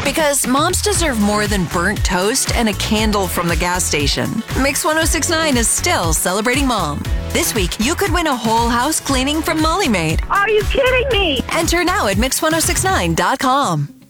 Because moms deserve more than burnt toast and a candle from the gas station. Mix 1069 is still celebrating mom. This week, you could win a whole house cleaning from Molly Maid. Are you kidding me? Enter now at mix1069.com.